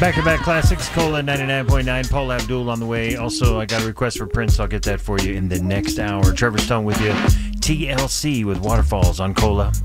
Back-to-back classics, Cola 99.9, Paul Abdul on the way. Also, I got a request for Prince. I'll get that for you in the next hour. Trevor Stone with you. TLC with Waterfalls on Cola.